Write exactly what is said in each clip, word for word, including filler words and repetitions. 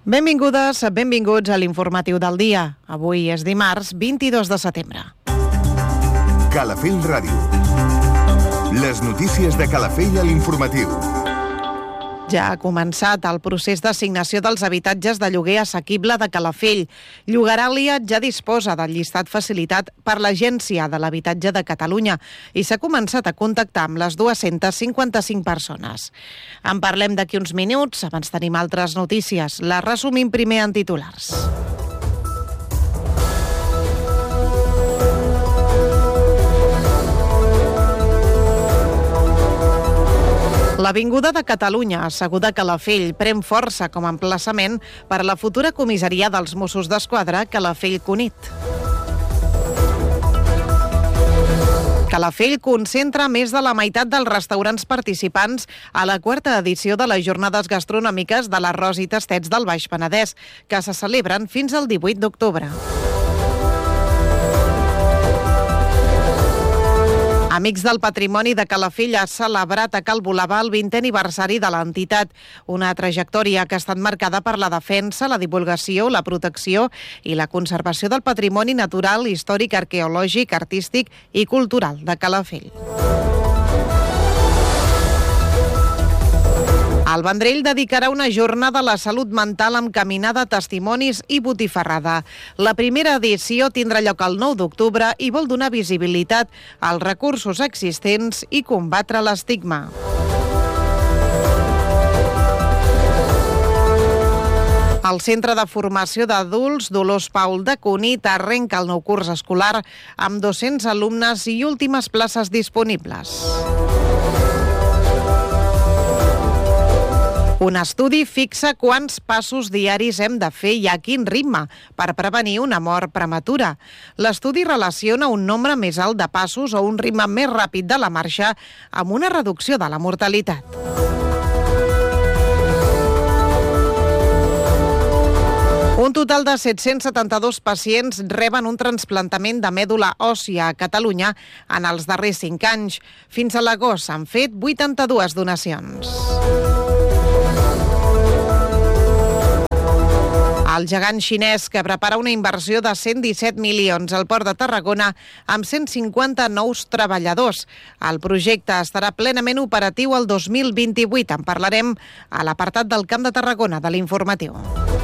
Benvingudes, benvinguts a l'informatiu del dia. Avui és dimarts, vint-i-dos de setembre. Calafell Ràdio. Les notícies de Calafell a l'informatiu. Ja ha començat el procés d'assignació dels habitatges de lloguer assequible de Calafell. Llogaràlia ja disposa del llistat facilitat per l'Agència de l'Habitatge de Catalunya i s'ha començat a contactar amb les dues-centes cinquanta-cinc persones. En parlem d'aquí uns minuts, abans tenim altres notícies. Les resumim primer en titulars. L'Avinguda de Catalunya, asseguda a Calafell, pren força com a emplaçament per a la futura comissaria dels Mossos d'Esquadra Calafell-Cunit. Calafell concentra més de la meitat dels restaurants participants a la quarta edició de les jornades gastronòmiques de l'Arròs i Tastets del Baix Penedès, que se celebren fins al divuit d'octubre. Amics del Patrimoni de Calafell ha celebrat a Cal Bolabà el vintè aniversari de l'entitat, una trajectòria que ha estat marcada per la defensa, la divulgació, la protecció i la conservació del patrimoni natural, històric, arqueològic, artístic i cultural de Calafell. El Vendrell dedicarà una jornada a la salut mental amb caminada, testimonis i botifarrada. La primera edició tindrà lloc el nou d'octubre i vol donar visibilitat als recursos existents i combatre l'estigma. El Centre de Formació d'Adults Dolors Paul de Cunit arrenca el nou curs escolar amb dos-cents alumnes i últimes places disponibles. Un estudi fixa quants passos diaris hem de fer i a quin ritme per prevenir una mort prematura. L'estudi relaciona un nombre més alt de passos o un ritme més ràpid de la marxa amb una reducció de la mortalitat. Un total de set-cents setanta-dos pacients reben un trasplantament de mèdula òssia a Catalunya en els darrers cinc anys. Fins a l'agost s'han fet vuitanta-dues donacions. El gegant xinès, que prepara una inversió de cent disset milions al Port de Tarragona amb cent cinquanta nous treballadors. El projecte estarà plenament operatiu el dos mil vint-i-vuit. En parlarem a l'apartat del Camp de Tarragona de l'informatiu.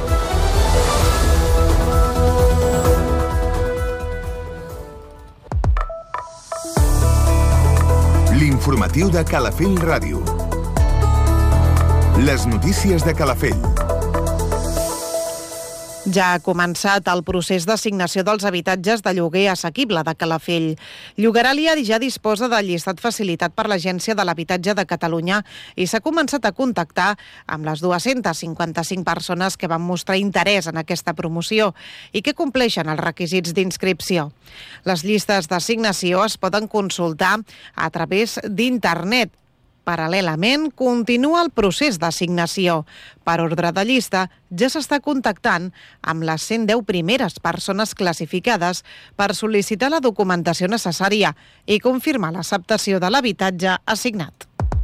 L'informatiu de Calafell Ràdio. Les notícies de Calafell. Ja ha començat el procés d'assignació dels habitatges de lloguer assequible de Calafell. Llogaràlia ja disposa del llistat facilitat per l'Agència de l'Habitatge de Catalunya i s'ha començat a contactar amb les dues-centes cinquanta-cinc persones que van mostrar interès en aquesta promoció i que compleixen els requisits d'inscripció. Les llistes d'assignació es poden consultar a través d'internet. Paral·lelament, continua el procés d'assignació. Per ordre de llista, ja s'està contactant amb les cent deu primeres persones classificades per sol·licitar la documentació necessària i confirmar l'acceptació de l'habitatge assignat.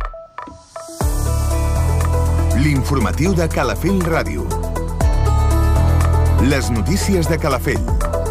L'informatiu de Calafell Ràdio. Les notícies de Calafell.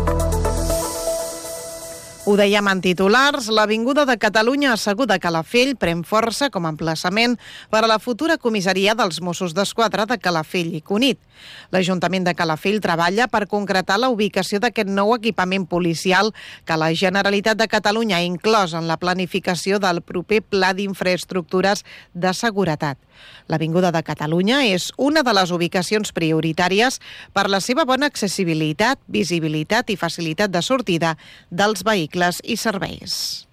Ho dèiem en titulars, l'Avinguda de Catalunya asseguda a Calafell pren força com a emplaçament per a la futura comissaria dels Mossos d'Esquadra de Calafell i Cunit. L'Ajuntament de Calafell treballa per concretar la ubicació d'aquest nou equipament policial que la Generalitat de Catalunya ha inclòs en la planificació del proper Pla d'Infraestructures de Seguretat. L'Avinguda de Catalunya és una de les ubicacions prioritàries per la seva bona accessibilitat, visibilitat i facilitat de sortida dels vehicles i serveis.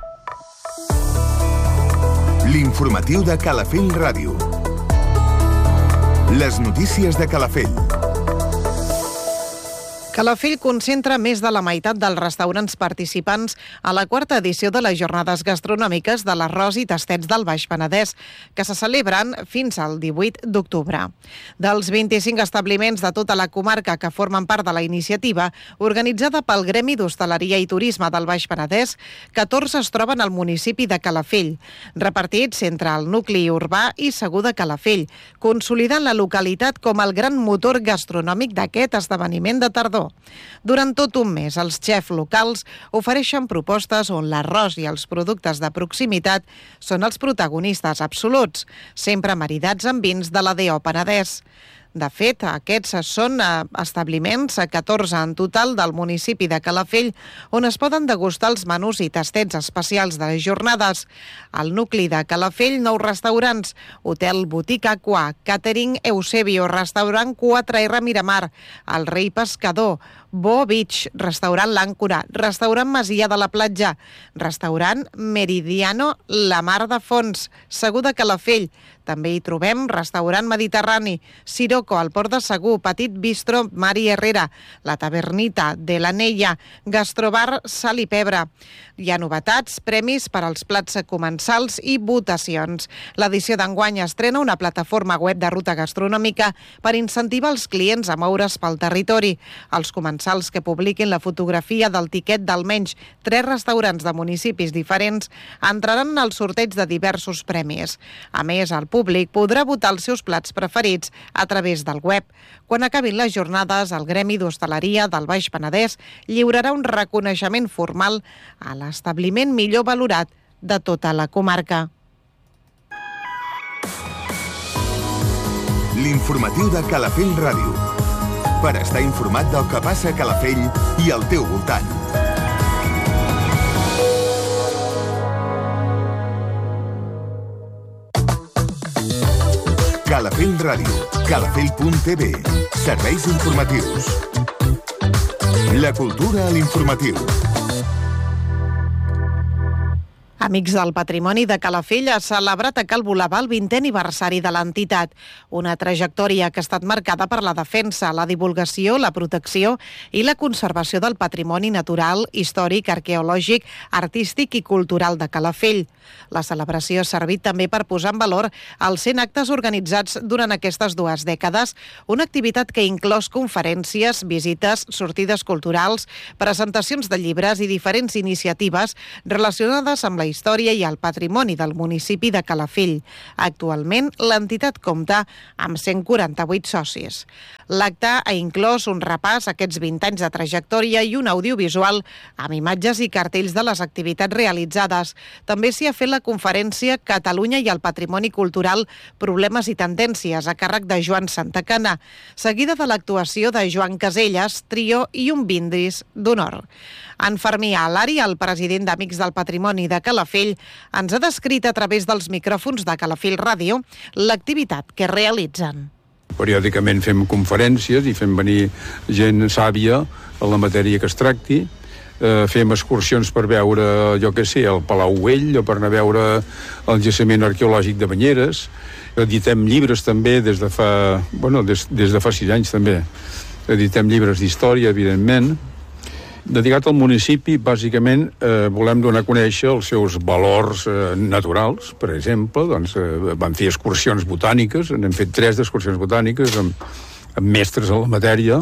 L'informatiu de Calafell Ràdio. Les notícies de Calafell. Calafell concentra més de la meitat dels restaurants participants a la quarta edició de les Jornades Gastronòmiques de l'Arròs i Tastets del Baix Penedès, que se celebren fins al divuit d'octubre. Dels vint-i-cinc establiments de tota la comarca que formen part de la iniciativa, organitzada pel Gremi d'Hostaleria i Turisme del Baix Penedès, catorze es troben al municipi de Calafell, repartits entre el nucli urbà i Segur de Calafell, consolidant la localitat com el gran motor gastronòmic d'aquest esdeveniment de tardor. Durant tot un mes, els xefs locals ofereixen propostes on l'arròs i els productes de proximitat són els protagonistes absoluts, sempre maridats amb vins de l'A D O Penedès. De fet, aquests són establiments, catorze en total del municipi de Calafell, on es poden degustar els menús i tastets especials de les jornades. Al nucli de Calafell, nou restaurants: Hotel Botica Aquà, Catering Eusebio, Restaurant quatre R Miramar, El Rei Pescador, Bo Beach, Restaurant L'Àncora, Restaurant Masia de la Platja, Restaurant Meridiano La Mar de Fons, Segur de Calafell. També hi trobem Restaurant Mediterrani, Siroco al Port de Segur, Petit Bistro Mari Herrera, La Tavernita de l'Anella, Gastrobar Sal i Pebre. Hi ha novetats, premis per als plats comensals i votacions. L'edició d'enguany estrena una plataforma web de ruta gastronòmica per incentivar els clients a moure's pel territori. Els comensals que publiquin la fotografia del tiquet d'almenys tres restaurants de municipis diferents entraran en el sorteig de diversos premis. A més, el públic podrà votar els seus plats preferits a través del web. Quan acabin les jornades, el Gremi d'Hostaleria del Baix Penedès lliurarà un reconeixement formal a l'establiment millor valorat de tota la comarca. L'informatiu de Calafell Ràdio. Per estar informat del que passa a Calafell i al teu voltant. Calafell Ràdio, calafell punt t v, serveis informatius. La cultura a l'informatiu. Amics del Patrimoni de Calafell ha celebrat a Cal Volabà el vintè aniversari de l'entitat, una trajectòria que ha estat marcada per la defensa, la divulgació, la protecció i la conservació del patrimoni natural, històric, arqueològic, artístic i cultural de Calafell. La celebració ha servit també per posar en valor els cent actes organitzats durant aquestes dues dècades, una activitat que ha inclòs conferències, visites, sortides culturals, presentacions de llibres i diferents iniciatives relacionades amb la història i el patrimoni del municipi de Calafell. Actualment, l'entitat compta amb cent quaranta-vuit socis. L'acte ha inclòs un repàs a aquests vint anys de trajectòria i un audiovisual amb imatges i cartells de les activitats realitzades. També s'hi ha fet la conferència Catalunya i el patrimoni cultural, problemes i tendències, a càrrec de Joan Santacana, seguida de l'actuació de Joan Caselles, trio i un brindis d'honor. En Fermí Alari, el president d'Amics del Patrimoni de Calafell, ens ha descrit a través dels micròfons de Calafell Ràdio l'activitat que realitzen. Periòdicament fem conferències i fem venir gent sàvia a la matèria que es tracti. Eh, fem excursions per veure, jo què sé, el Palau Güell o per anar a veure el jaciment arqueològic de Banyeres. Editem llibres també des de fa, bueno, des, des de fa sis anys també. Editem llibres d'història, evidentment. Dedicat al municipi, bàsicament, eh, volem donar a conèixer els seus valors eh, naturals. Per exemple, doncs, eh, vam fer excursions botàniques, n'hem fet tres d'excursions botàniques amb, amb mestres en la matèria.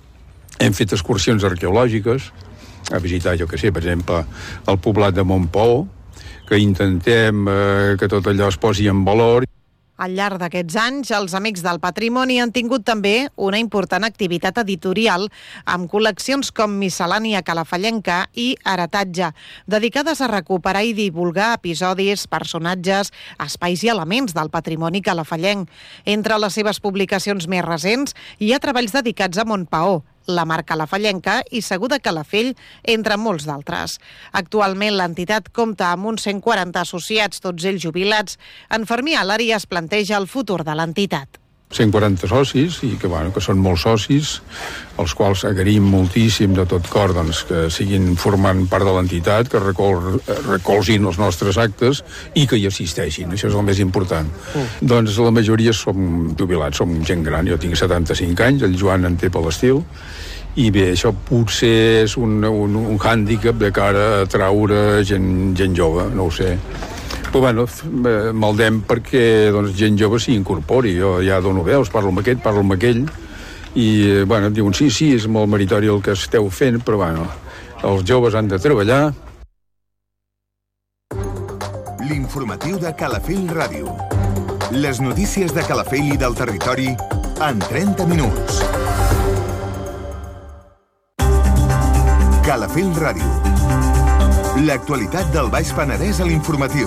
Hem fet excursions arqueològiques, a visitar, jo què sé, per exemple, el poblat de Montpaó, que intentem eh, que tot allò es posi en valor. Al llarg d'aquests anys, els Amics del Patrimoni han tingut també una important activitat editorial amb col·leccions com Miscel·lània Calafellenca i Heretatge, dedicades a recuperar i divulgar episodis, personatges, espais i elements del patrimoni calafellenc. Entre les seves publicacions més recents hi ha treballs dedicats a Montpaó, la Mar Calafellenca i Segur de Calafell, entre molts d'altres. Actualment l'entitat compta amb uns cent quaranta associats, tots ells jubilats. En Fermí Alari es planteja el futur de l'entitat. cent quaranta socis, i que, bueno, que són molts socis, els quals agraïm moltíssim de tot cor doncs, que siguin formant part de l'entitat, que recol, recolzin els nostres actes i que hi assisteixin. Això és el més important. Mm. Doncs la majoria som jubilats, som gent gran. Jo tinc setanta-cinc anys, el Joan en té per l'estil, I bé, això potser és un, un, un hàndicap de cara a atraure gent, gent jove, no ho sé. Però bueno, maldem perquè doncs, gent jove s'hi incorpori. Jo ja dono veus, parlo amb aquest, parlo amb aquell, i bueno, diuen sí, sí, és molt meritori el que esteu fent, però bueno, els joves han de treballar. L'informatiu de Calafell Ràdio. Les notícies de Calafell i del territori en trenta minuts. Calafell Ràdio. L'actualitat del Baix Penedès a l'informatiu.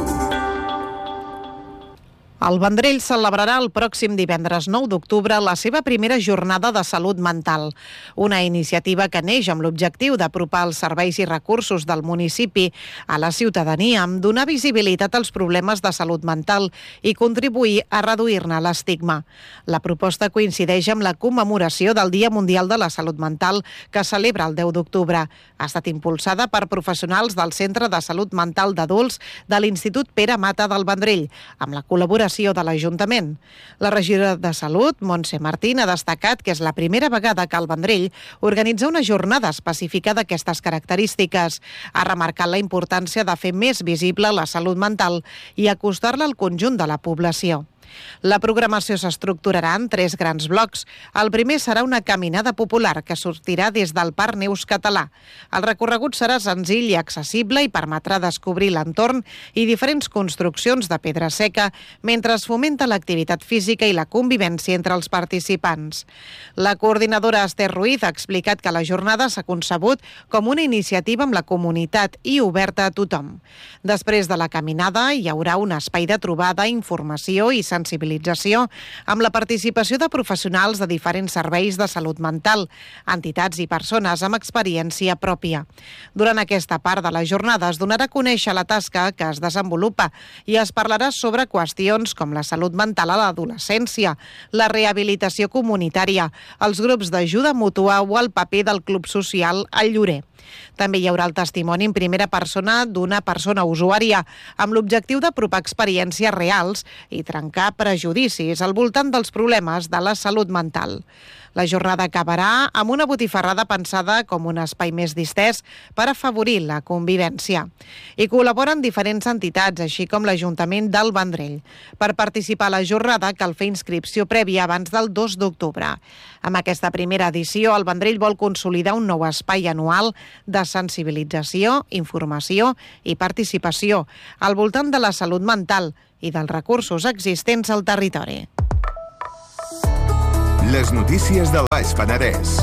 El Vendrell celebrarà el pròxim divendres nou d'octubre la seva primera jornada de salut mental, una iniciativa que neix amb l'objectiu d'apropar els serveis i recursos del municipi a la ciutadania, amb donar visibilitat als problemes de salut mental i contribuir a reduir-ne l'estigma. La proposta coincideix amb la commemoració del Dia Mundial de la Salut Mental que celebra el deu d'octubre. Ha estat impulsada per professionals del Centre de Salut Mental d'Adults de l'Institut Pere Mata del Vendrell, amb la col·laboració de l'Ajuntament. La regidora de Salut, Montse Martín, ha destacat que és la primera vegada que el Vendrell organitza una jornada específica d'aquestes característiques. Ha remarcat la importància de fer més visible la salut mental i acostar-la al conjunt de la població. La programació s'estructurarà en tres grans blocs. El primer serà una caminada popular que sortirà des del Parc Neus Català. El recorregut serà senzill i accessible i permetrà descobrir l'entorn i diferents construccions de pedra seca mentre es fomenta l'activitat física i la convivència entre els participants. La coordinadora Esther Ruiz ha explicat que la jornada s'ha concebut com una iniciativa amb la comunitat i oberta a tothom. Després de la caminada hi haurà un espai de trobada, informació i sensibilitat sensibilització amb la participació de professionals de diferents serveis de salut mental, entitats i persones amb experiència pròpia. Durant aquesta part de la jornada es donarà a conèixer la tasca que es desenvolupa i es parlarà sobre qüestions com la salut mental a l'adolescència, la rehabilitació comunitària, els grups d'ajuda mútua o el paper del club social al Llorer. També hi haurà el testimoni en primera persona d'una persona usuària amb l'objectiu d'apropar experiències reals i trencar prejudicis al voltant dels problemes de la salut mental. La jornada acabarà amb una botifarrada pensada com un espai més distès per afavorir la convivència. Hi col·laboren diferents entitats, així com l'Ajuntament del Vendrell. Per participar a la jornada cal fer inscripció prèvia abans del dos d'octubre. Amb aquesta primera edició, el Vendrell vol consolidar un nou espai anual de sensibilització, informació i participació al voltant de la salut mental i dels recursos existents al territori. Les notícies del Baix Penedès.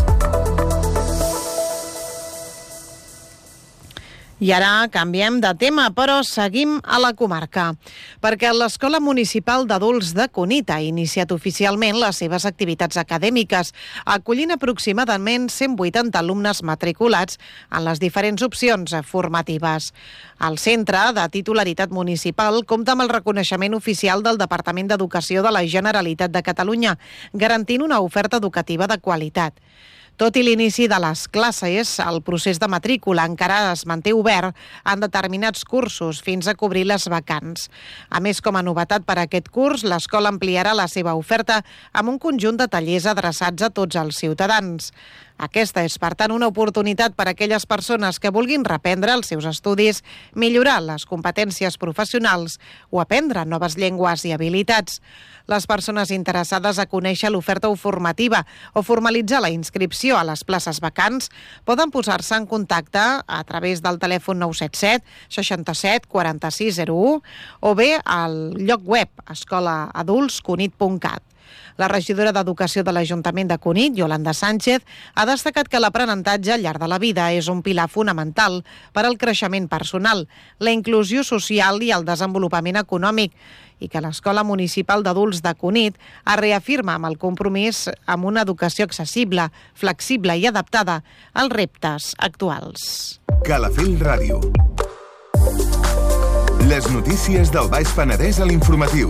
I ara canviem de tema, però seguim a la comarca, perquè l'Escola Municipal d'Adults de Cunit ha iniciat oficialment les seves activitats acadèmiques, acollint aproximadament cent vuitanta alumnes matriculats en les diferents opcions formatives. El centre, de titularitat municipal, compta amb el reconeixement oficial del Departament d'Educació de la Generalitat de Catalunya, garantint una oferta educativa de qualitat. Tot i l'inici de les classes, el procés de matrícula encara es manté obert en determinats cursos fins a cobrir les vacants. A més, com a novetat per a aquest curs, l'escola ampliarà la seva oferta amb un conjunt de tallers adreçats a tots els ciutadans. Aquesta és, per tant, una oportunitat per a aquelles persones que vulguin reprendre els seus estudis, millorar les competències professionals o aprendre noves llengües i habilitats. Les persones interessades a conèixer l'oferta formativa o formalitzar la inscripció a les places vacants poden posar-se en contacte a través del telèfon nou set set, seixanta-set, quaranta-sis, zero u o bé al lloc web escola adults cunit punt cat. La regidora d'Educació de l'Ajuntament de Cunit, Yolanda Sánchez, ha destacat que l'aprenentatge al llarg de la vida és un pilar fonamental per al creixement personal, la inclusió social i el desenvolupament econòmic, i que l'Escola Municipal d'Adults de Cunit es reafirma amb el compromís amb una educació accessible, flexible i adaptada als reptes actuals. Calafell Ràdio. Les notícies del Baix Penedès a l'informatiu.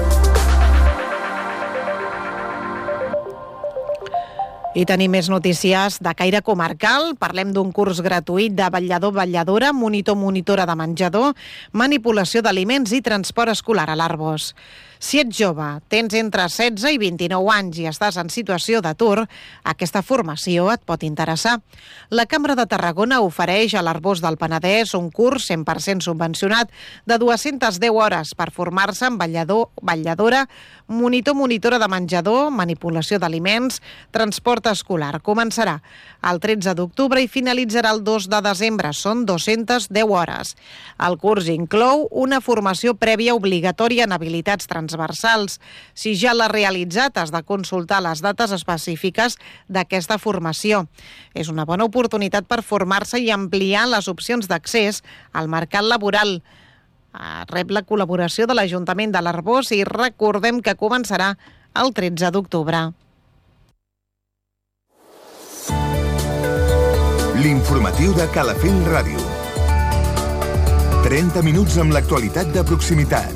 I tenim més notícies de caire comarcal. Parlem d'un curs gratuït de vetllador-vetlladora, monitor-monitora de menjador, manipulació d'aliments i transport escolar a l'Arboç. Si ets jove, tens entre setze i vint-i-nou anys i estàs en situació d'atur, aquesta formació et pot interessar. La Cambra de Tarragona ofereix a l'Arboç del Penedès un curs cent per cent subvencionat de dues-centes deu hores per formar-se en vetllador, vetlladora, monitor, monitora de menjador, manipulació d'aliments, transport escolar. Començarà el tretze d'octubre i finalitzarà el dos de desembre. Són dues-centes deu hores. El curs inclou una formació prèvia obligatòria en habilitats transversals. Si ja l'has realitzat, has de consultar les dates específiques d'aquesta formació. És una bona oportunitat per formar-se i ampliar les opcions d'accés al mercat laboral. Rep la col·laboració de l'Ajuntament de l'Arboç i recordem que començarà el tretze d'octubre. L'informatiu de Calafell Ràdio. trenta minuts amb l'actualitat de proximitat.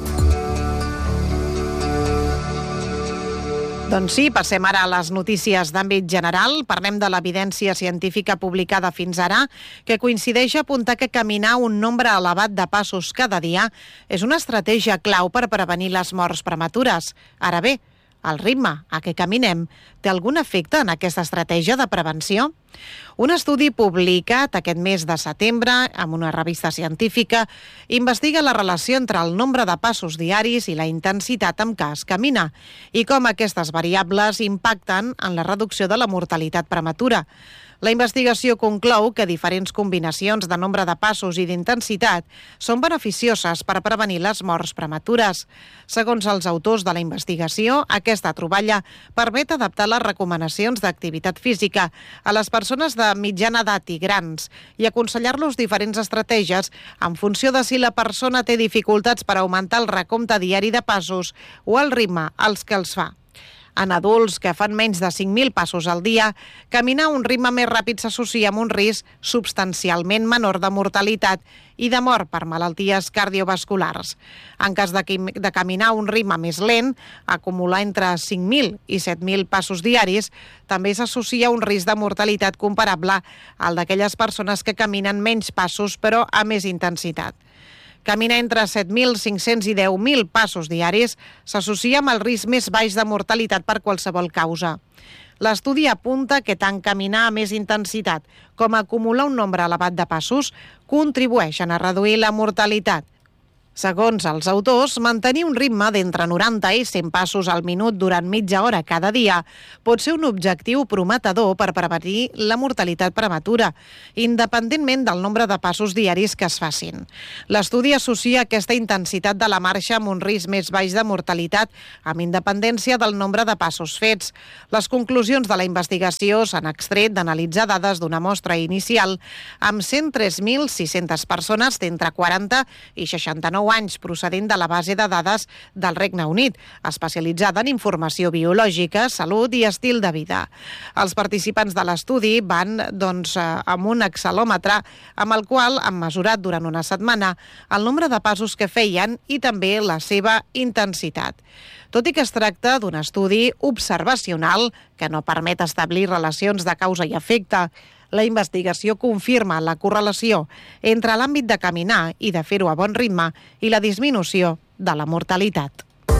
Doncs sí, passem ara a les notícies d'àmbit general. Parlem de l'evidència científica publicada fins ara, que coincideix a apuntar que caminar un nombre elevat de passos cada dia és una estratègia clau per prevenir les morts prematures. Ara bé, el ritme a què caminem té algun efecte en aquesta estratègia de prevenció? Un estudi publicat aquest mes de setembre en una revista científica investiga la relació entre el nombre de passos diaris i la intensitat amb què es camina i com aquestes variables impacten en la reducció de la mortalitat prematura. La investigació conclou que diferents combinacions de nombre de passos i d'intensitat són beneficioses per prevenir les morts prematures. Segons els autors de la investigació, aquesta troballa permet adaptar les recomanacions d'activitat física a les persones de mitjana edat i grans i aconsellar-los diferents estratègies en funció de si la persona té dificultats per augmentar el recompte diari de passos o el ritme als que els fa. En adults que fan menys de cinc mil passos al dia, caminar a un ritme més ràpid s'associa amb un risc substancialment menor de mortalitat i de mort per malalties cardiovasculars. En cas de, de caminar a un ritme més lent, acumular entre cinc mil i set mil passos diaris, també s'associa a un risc de mortalitat comparable al d'aquelles persones que caminen menys passos però a més intensitat. Caminar entre set mil cinc-cents i deu mil passos diaris s'associa amb el risc més baix de mortalitat per qualsevol causa. L'estudi apunta que tant caminar a més intensitat com acumular un nombre elevat de passos contribueixen a reduir la mortalitat. Segons els autors, mantenir un ritme d'entre noranta i cent passos al minut durant mitja hora cada dia pot ser un objectiu prometedor per prevenir la mortalitat prematura, independentment del nombre de passos diaris que es facin. L'estudi associa aquesta intensitat de la marxa amb un risc més baix de mortalitat, amb independència del nombre de passos fets. Les conclusions de la investigació s'han extret d'analitzar dades d'una mostra inicial amb cent tres mil sis-centes persones d'entre quaranta i seixanta-nou anys procedent de la base de dades del Regne Unit, especialitzada en informació biològica, salut i estil de vida. Els participants de l'estudi van doncs, amb un acceleòmetre amb el qual han mesurat durant una setmana el nombre de passos que feien i també la seva intensitat. Tot i que es tracta d'un estudi observacional que no permet establir relacions de causa i efecte, la investigació confirma la correlació entre l'àmbit de caminar i de fer-ho a bon ritme i la disminució de la mortalitat.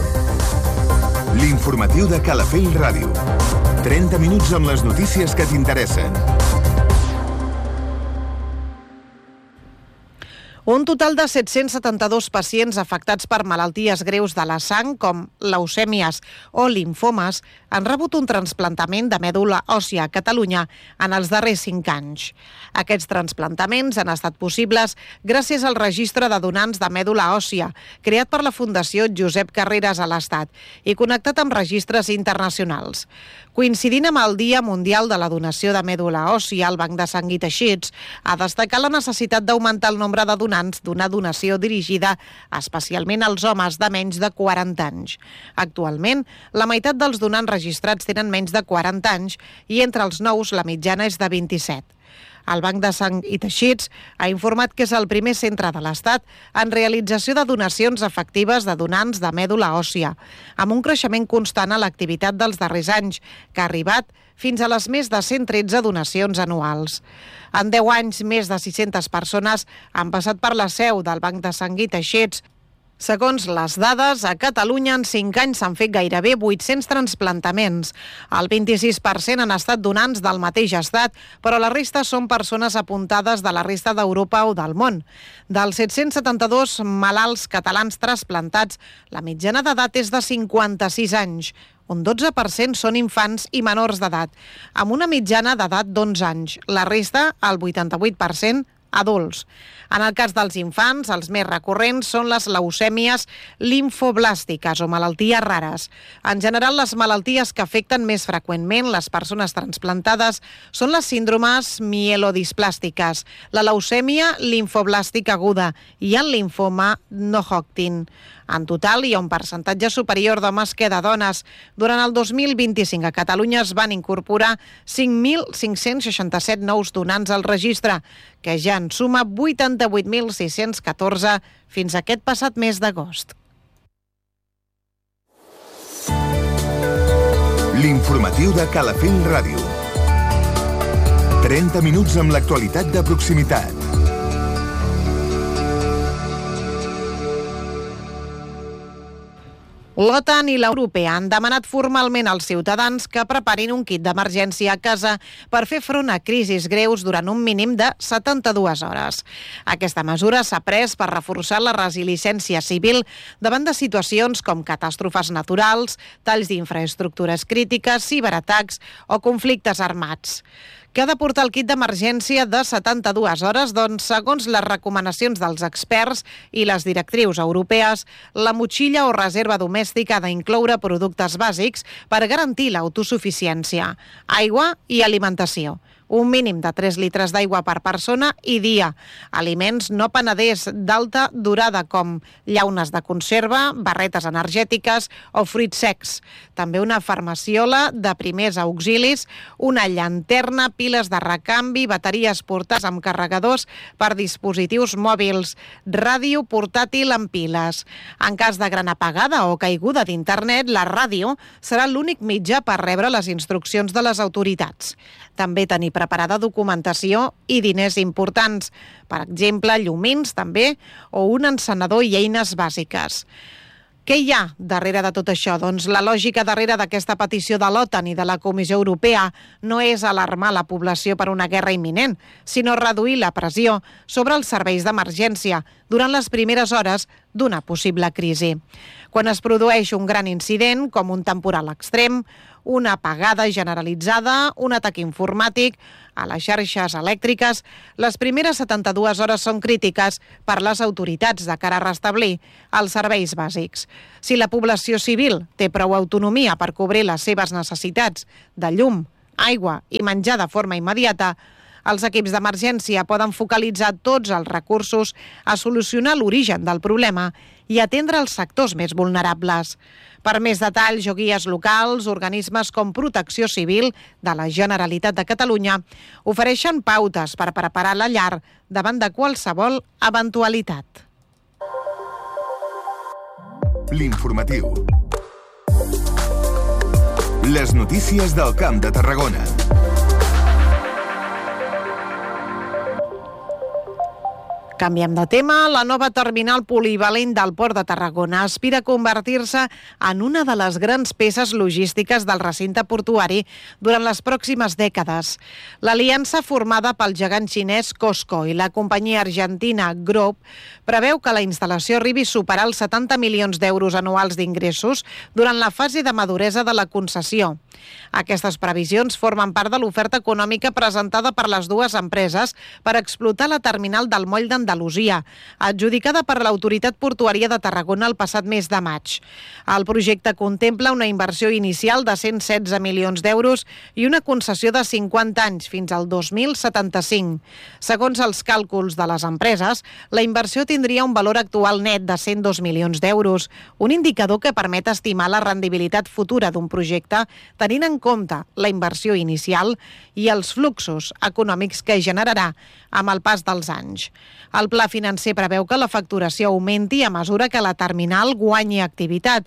L'informatiu de Calafell Ràdio. trenta minuts amb les notícies que t'interessen. Un total de set-cents setanta-dos pacients afectats per malalties greus de la sang, com leucèmies o limfomes, han rebut un trasplantament de mèdula òssia a Catalunya en els darrers cinc anys. Aquests trasplantaments han estat possibles gràcies al registre de donants de mèdula òssia, creat per la Fundació Josep Carreras a l'Estat i connectat amb registres internacionals. Coincidint amb el Dia Mundial de la Donació de Mèdula Òssia, el Banc de Sang i Teixits ha destacat la necessitat d'augmentar el nombre de donants d'una donació dirigida especialment als homes de menys de quaranta anys. Actualment, la meitat dels donants registrats tenen menys de quaranta anys i entre els nous la mitjana és de vint-i-set. El Banc de Sang i Teixits ha informat que és el primer centre de l'Estat en realització de donacions efectives de donants de mèdula òssia, amb un creixement constant a l'activitat dels darrers anys, que ha arribat fins a les més de cent tretze donacions anuals. En deu anys, més de sis-centes persones han passat per la seu del Banc de Sang i Teixits Segons les dades, a Catalunya en cinc anys s'han fet gairebé vuit-cents transplantaments. El vint-i-sis per cent han estat donants del mateix estat, però la resta són persones apuntades de la resta d'Europa o del món. Dels set-cents setanta-dos malalts catalans trasplantats, la mitjana d'edat és de cinquanta-sis anys. Un dotze per cent són infants i menors d'edat, amb una mitjana d'edat d'onze anys. La resta, el vuitanta-vuit per cent, adults. En el cas dels infants, els més recurrents són les leucèmies limfoblàstiques o malalties rares. En general, les malalties que afecten més freqüentment les persones transplantades són les síndromes mielodisplàstiques, la leucèmia limfoblàstica aguda i el limfoma no-Hodgkin. En total, hi ha un percentatge superior d'homes que de dones. Durant el dos mil vint-i-cinc a Catalunya es van incorporar cinc mil cinc-cents seixanta-set nous donants al registre, que ja en suma vuitanta-vuit mil sis-cents catorze fins a aquest passat mes d'agost. L'informatiu de Calafell Ràdio. trenta minuts amb l'actualitat de proximitat. L'OTAN i l'Europea han demanat formalment als ciutadans que preparin un kit d'emergència a casa per fer front a crisis greus durant un mínim de setanta-dues hores. Aquesta mesura s'ha pres per reforçar la resiliència civil davant de situacions com catàstrofes naturals, talls d'infraestructures crítiques, ciberatacs o conflictes armats. Què ha de portar el kit d'emergència de setanta-dues hores? Doncs, segons les recomanacions dels experts i les directrius europees, la motxilla o reserva domèstica ha d'incloure productes bàsics per garantir l'autosuficiència, aigua i alimentació. Un mínim de tres litres d'aigua per persona i dia. Aliments no panaders d'alta durada com llaunes de conserva, barretes energètiques o fruits secs. També una farmaciola de primers auxilis, una llanterna, piles de recanvi, bateries portades amb carregadors per dispositius mòbils, ràdio portàtil amb piles. En cas de gran apagada o caiguda d'internet, la ràdio serà l'únic mitjà per rebre les instruccions de les autoritats. També tenir preparada documentació i diners importants, per exemple, llumins també, o un encenedor i eines bàsiques. Què hi ha darrere de tot això? Doncs la lògica darrere d'aquesta petició de l'OTAN i de la Comissió Europea no és alarmar la població per una guerra imminent, sinó reduir la pressió sobre els serveis d'emergència durant les primeres hores d'una possible crisi. Quan es produeix un gran incident, com un temporal extrem, una apagada generalitzada, un atac informàtic a les xarxes elèctriques, les primeres setanta-dues hores són crítiques per les autoritats de cara a restablir els serveis bàsics. Si la població civil té prou autonomia per cobrir les seves necessitats de llum, aigua i menjar de forma immediata, els equips d'emergència poden focalitzar tots els recursos a solucionar l'origen del problema i atendre els sectors més vulnerables. Per més detalls o guies locals, organismes com Protecció Civil de la Generalitat de Catalunya ofereixen pautes per preparar la llar davant de qualsevol eventualitat. L'informatiu. Les notícies del Camp de Tarragona. Canviem de tema. La nova terminal polivalent del Port de Tarragona aspira a convertir-se en una de les grans peces logístiques del recinte portuari durant les pròximes dècades. L'aliança formada pel gegant xinès Cosco i la companyia argentina Grop preveu que la instal·lació arribi a superar els setanta milions d'euros anuals d'ingressos durant la fase de maduresa de la concessió. Aquestes previsions formen part de l'oferta econòmica presentada per les dues empreses per explotar la terminal del moll d'Andalusia, adjudicada per l'Autoritat Portuària de Tarragona el passat mes de maig. El projecte contempla una inversió inicial de cent setze milions d'euros i una concessió de cinquanta anys fins al dos mil setanta-cinc. Segons els càlculs de les empreses, la inversió tindria un valor actual net de cent dos milions d'euros, un indicador que permet estimar la rendibilitat futura d'un projecte tenint en compte la inversió inicial i els fluxos econòmics que generarà amb el pas dels anys. El pla financer preveu que la facturació augmenti a mesura que la terminal guanyi activitat.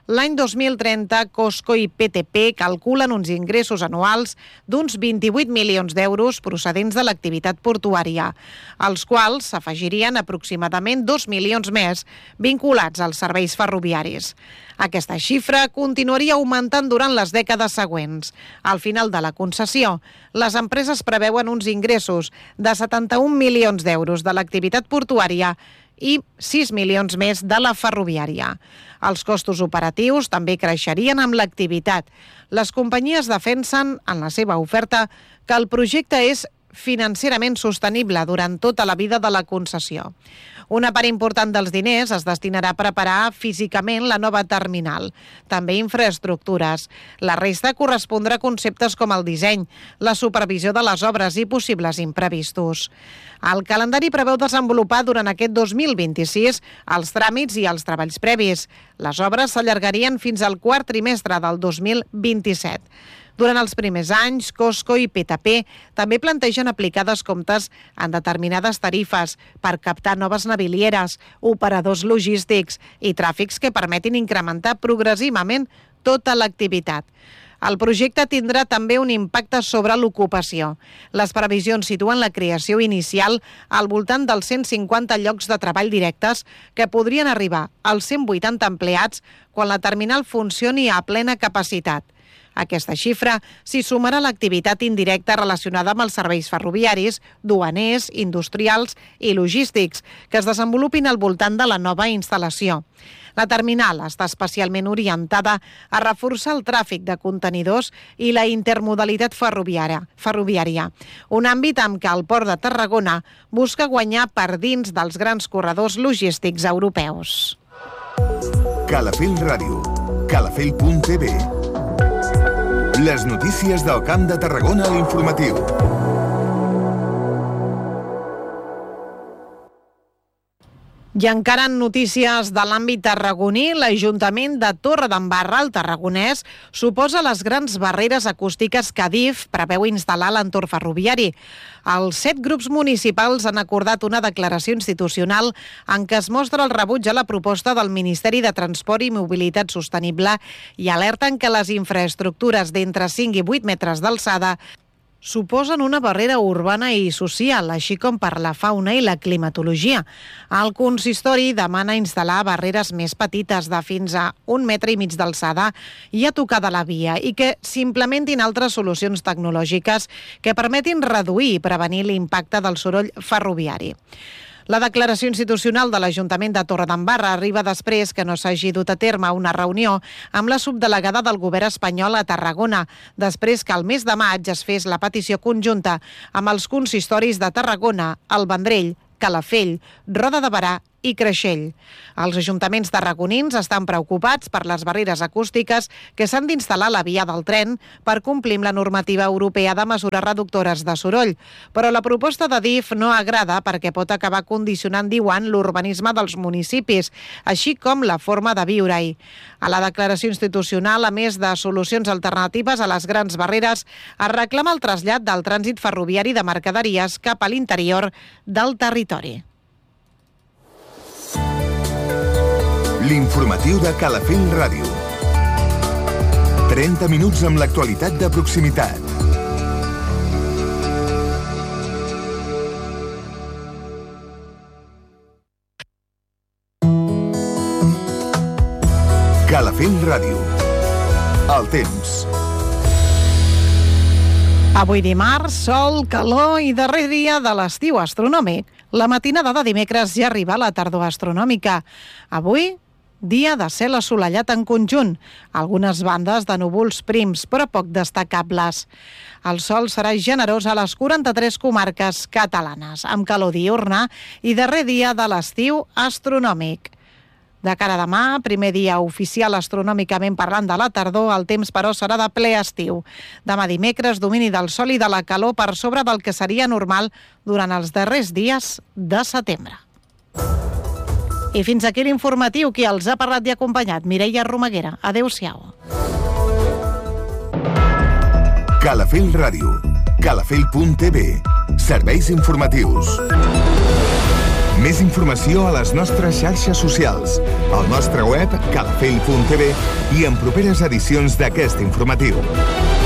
L'any dos mil trenta, Cosco i P T P calculen uns ingressos anuals d'uns vint-i-vuit milions d'euros procedents de l'activitat portuària, als quals s'afegirien aproximadament dos milions més vinculats als serveis ferroviaris. Aquesta xifra continuaria augmentant durant les dècades següents. Al final de la concessió, les empreses preveuen uns ingressos de setanta-un milions d'euros de l'activitat portuària i sis milions més de la ferroviària. Els costos operatius també creixerien amb l'activitat. Les companyies defensen en la seva oferta que el projecte és financerament sostenible durant tota la vida de la concessió. Una part important dels diners es destinarà a preparar físicament la nova terminal, també infraestructures. La resta correspondrà a conceptes com el disseny, la supervisió de les obres i possibles imprevistos. El calendari preveu desenvolupar durant aquest dos mil vint-i-sis els tràmits i els treballs previs. Les obres s'allargarien fins al quart trimestre del dos mil vint-i-set. Durant els primers anys, Cosco i P T P també plantegen aplicar descomptes en determinades tarifes per captar noves navilieres, operadors logístics i tràfics que permetin incrementar progressivament tota l'activitat. El projecte tindrà també un impacte sobre l'ocupació. Les previsions situen la creació inicial al voltant dels cent cinquanta llocs de treball directes que podrien arribar als cent vuitanta empleats quan la terminal funcioni a plena capacitat. Aquesta xifra s'hi sumarà l'activitat indirecta relacionada amb els serveis ferroviaris, duaners, industrials i logístics que es desenvolupin al voltant de la nova instal·lació. La terminal està especialment orientada a reforçar el tràfic de contenidors i la intermodalitat ferroviària, ferroviària, un àmbit amb què el Port de Tarragona busca guanyar per dins dels grans corredors logístics europeus. Calafell Ràdio, calafell punt t v. Les notícies del Camp de Tarragona a l'informatiu. I encara en notícies de l'àmbit tarragoní, l'Ajuntament de Torredembarra, al Tarragonès, suposa les grans barreres acústiques que Adif preveu instal·lar a l'entorn ferroviari. Els set grups municipals han acordat una declaració institucional en què es mostra el rebuig a la proposta del Ministeri de Transport i Mobilitat Sostenible i alerten que les infraestructures d'entre cinc i vuit metres d'alçada suposen una barrera urbana i social, així com per la fauna i la climatologia. El consistori demana instal·lar barreres més petites de fins a un metre i mig d'alçada i a tocar de la via i que s'implementin altres solucions tecnològiques que permetin reduir i prevenir l'impacte del soroll ferroviari. La declaració institucional de l'Ajuntament de Torredembarra arriba després que no s'hagi dut a terme una reunió amb la subdelegada del govern espanyol a Tarragona, després que al mes de maig es fes la petició conjunta amb els consistoris de Tarragona, el Vendrell, Calafell, Roda de Berà i Creixell. Els ajuntaments tarragonins estan preocupats per les barreres acústiques que s'han d'instal·lar a la via del tren per complir amb la normativa europea de mesures reductores de soroll, però la proposta de Adif no agrada perquè pot acabar condicionant, diuen, l'urbanisme dels municipis, així com la forma de viure-hi. A la declaració institucional, a més de solucions alternatives a les grans barreres, es reclama el trasllat del trànsit ferroviari de mercaderies cap a l'interior del territori. L'informatiu de Calafell Ràdio. trenta minuts amb l'actualitat de proximitat. Calafell Ràdio. El temps. Avui dimarts, sol, calor i darrer dia de l'estiu astronòmic. La matinada de dimecres ja arriba la tardor astronòmica. Avui, dia de cel assolellat en conjunt, algunes bandes de núvols prims, però poc destacables. El sol serà generós a les quaranta-tres comarques catalanes, amb calor diürna i darrer dia de l'estiu astronòmic. De cara a demà, primer dia oficial astronòmicament parlant de la tardor, el temps, però, serà de ple estiu. Demà dimecres, domini del sol i de la calor per sobre del que seria normal durant els darrers dies de setembre. I fins aquí l'informatiu. Qui els ha parlat i acompanyat? Mireia Romaguera. Adéu-siau. Calafell Ràdio. calafell punt t v. Serveis informatius. Més informació a les nostres xarxes socials, al nostre web calafell punt tv i en properes edicions d'aquest informatiu.